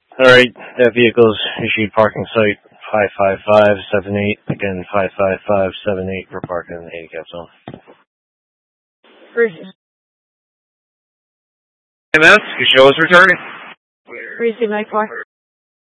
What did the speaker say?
Alright, that vehicle's issued parking site 55578. Again, 55578 for parking in the handicap zone. MS, your show is returning. Receive Mike 4.